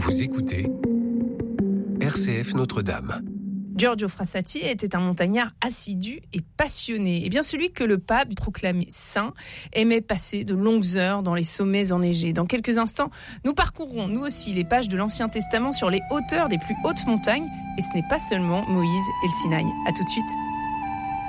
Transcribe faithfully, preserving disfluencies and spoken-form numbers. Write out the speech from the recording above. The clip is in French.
Vous écoutez R C F Notre-Dame. Giorgio Frassati était un montagnard assidu et passionné. Et bien celui que le pape proclamait saint aimait passer de longues heures dans les sommets enneigés. Dans quelques instants, nous parcourrons nous aussi les pages de l'Ancien Testament sur les hauteurs des plus hautes montagnes. Et ce n'est pas seulement Moïse et le Sinaï. À tout de suite.